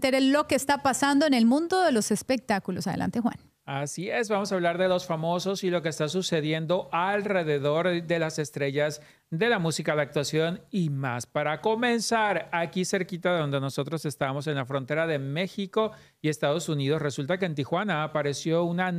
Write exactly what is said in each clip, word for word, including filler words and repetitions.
entere lo que está pasando en el mundo de los espectáculos. Adelante, Juan. Así es, vamos a hablar de los famosos y lo que está sucediendo alrededor de las estrellas de la música, la actuación y más. Para comenzar, aquí cerquita de donde nosotros estamos, en la frontera de México y Estados Unidos, resulta que en Tijuana apareció una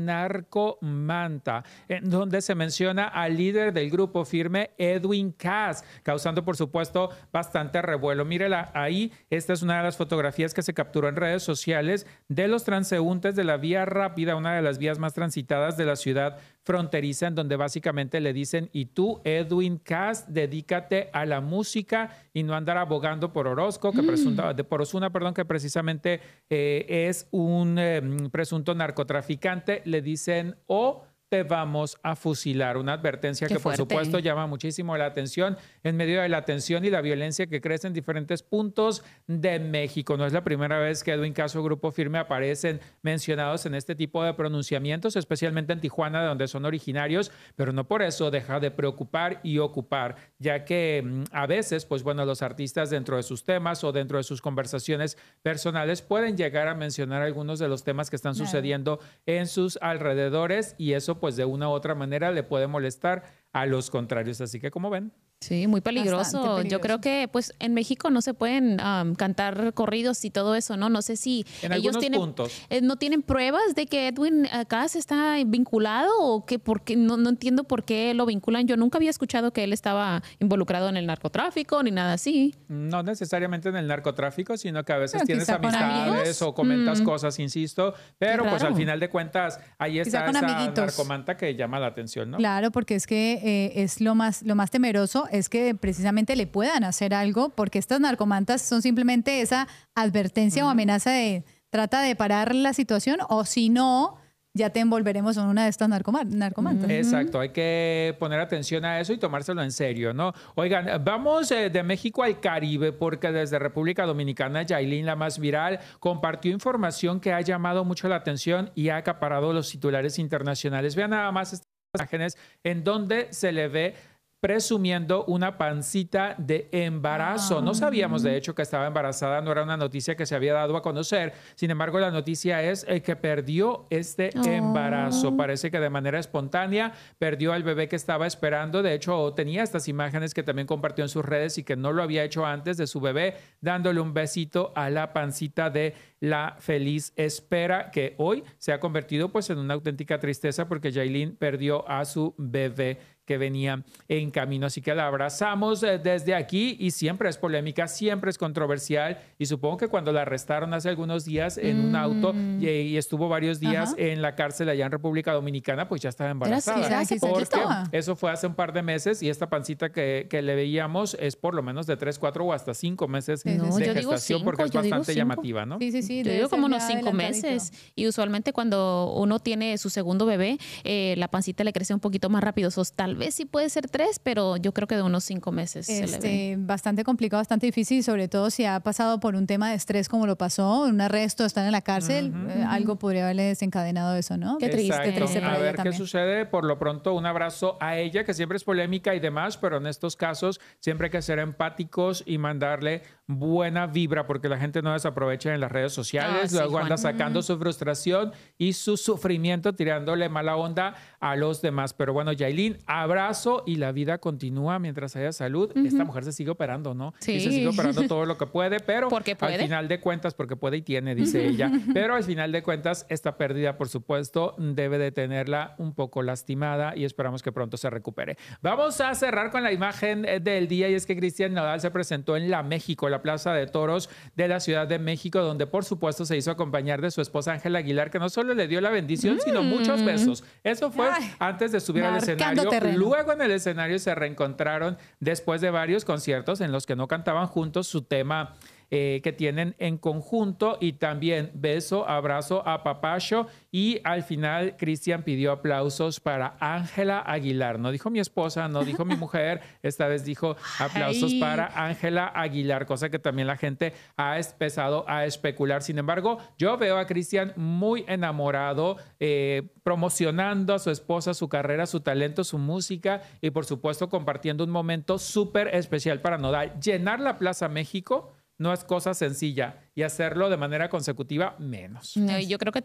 narcomanta en donde se menciona al líder del grupo Firme, Edwin Cass, causando por supuesto bastante revuelo. Mírela ahí, esta es una de las fotografías que se capturó en redes sociales de los transeúntes de la vía rápida, una de las vías más transitadas de la ciudad fronteriza, en donde básicamente le dicen: y tú, Edwin Cass, dedícate a la música y no andar abogando por Orozco, que mm. presunta, por Ozuna, perdón, que precisamente eh, es un eh, presunto narcotraficante. Le dicen: o te vamos a fusilar. Una advertencia Qué que fuerte. Por supuesto llama muchísimo la atención en medio de la tensión y la violencia que crece en diferentes puntos de México. No es la primera vez que Edwin Cass o Grupo Firme aparecen mencionados en este tipo de pronunciamientos, especialmente en Tijuana, de donde son originarios, pero no por eso deja de preocupar y ocupar, ya que a veces, pues bueno, los artistas dentro de sus temas o dentro de sus conversaciones personales pueden llegar a mencionar algunos de los temas que están sucediendo en sus alrededores, y eso pues de una u otra manera le puede molestar a los contrarios. Así que, ¿cómo ven? Sí, muy peligroso. peligroso. Yo creo que pues en México no se pueden um, cantar corridos y todo eso, ¿no? No sé si en ellos tienen, puntos. Eh, no tienen pruebas de que Edwin Cass está vinculado, o que porque no, no entiendo por qué lo vinculan. Yo nunca había escuchado que él estaba involucrado en el narcotráfico ni nada así. No necesariamente en el narcotráfico, sino que a veces Pero tienes amistades o comentas mm. cosas, insisto, pero pues al final de cuentas ahí está esa amiguitos. narcomanta que llama la atención, ¿no? Claro, porque es que eh, es lo más, lo más temeroso es que precisamente le puedan hacer algo, porque estas narcomantas son simplemente esa advertencia uh-huh. o amenaza de trata de parar la situación, o si no, ya te envolveremos en una de estas narcomantas. Exacto, hay que poner atención a eso y tomárselo en serio, ¿no? Oigan, vamos eh, de México al Caribe, porque desde República Dominicana, Yailin, la más viral, compartió información que ha llamado mucho la atención y ha acaparado los titulares internacionales. Vean nada más estas imágenes en donde se le ve presumiendo una pancita de embarazo. No sabíamos, de hecho, que estaba embarazada, no era una noticia que se había dado a conocer. Sin embargo, la noticia es eh, que perdió este oh. embarazo. Parece que de manera espontánea perdió al bebé que estaba esperando. De hecho, tenía estas imágenes que también compartió en sus redes y que no lo había hecho antes, de su bebé dándole un besito a la pancita de la feliz espera, que hoy se ha convertido pues en una auténtica tristeza, porque Yailin perdió a su bebé que venía en camino. Así que la abrazamos eh, desde aquí, y siempre es polémica, siempre es controversial, y supongo que cuando la arrestaron hace algunos días en mm. un auto y, y estuvo varios días Ajá. en la cárcel allá en República Dominicana, pues ya estaba embarazada. Era así, porque eso fue hace un par de meses, y esta pancita que, que le veíamos es por lo menos de tres, cuatro o hasta cinco meses no, de yo gestación, digo cinco, porque es bastante llamativa, ¿no? Sí, sí, sí. Yo digo como unos cinco meses, y usualmente cuando uno tiene su segundo bebé, eh, la pancita le crece un poquito más rápido. So, tal vez sí puede ser tres, pero yo creo que de unos cinco meses este, se le ve. Bastante complicado, bastante difícil, sobre todo si ha pasado por un tema de estrés como lo pasó, un arresto, estar en la cárcel, uh-huh. eh, algo podría haberle desencadenado eso, ¿no? Qué triste. Exacto. triste a ver qué sucede. Por lo pronto, un abrazo a ella, que siempre es polémica y demás, pero en estos casos siempre hay que ser empáticos y mandarle buena vibra, porque la gente no desaprovecha en las redes sociales, ah, luego sí, anda Juan. sacando uh-huh. su frustración y su sufrimiento, tirándole mala onda a los demás. Pero bueno, Yailin, abrazo, y la vida continúa mientras haya salud. Uh-huh. Esta mujer se sigue operando, ¿no? Sí. Y se sigue operando todo lo que puede, pero ¿Porque puede? al final de cuentas, porque puede y tiene, dice ella, pero al final de cuentas, esta pérdida, por supuesto, debe de tenerla un poco lastimada, y esperamos que pronto se recupere. Vamos a cerrar con la imagen del día, y es que Cristian Nodal se presentó en La México, la Plaza de Toros de la Ciudad de México, donde por supuesto se hizo acompañar de su esposa Ángela Aguilar, que no solo le dio la bendición, mm. sino muchos besos. Eso fue Ay, antes de subir al escenario. Terreno. Luego en el escenario se reencontraron después de varios conciertos en los que no cantaban juntos su tema eh, que tienen en conjunto, y también beso, abrazo, apapacho, y al final Cristian pidió aplausos para Ángela Aguilar. No dijo mi esposa, no dijo mi mujer, esta vez dijo aplausos Ay. para Ángela Aguilar, cosa que también la gente ha empezado a especular. Sin embargo, yo veo a Cristian muy enamorado, eh, promocionando a su esposa, su carrera, su talento, su música, y por supuesto compartiendo un momento súper especial para Nodal. Llenar la Plaza México no es cosa sencilla y hacerlo de manera consecutiva menos. No, y yo creo que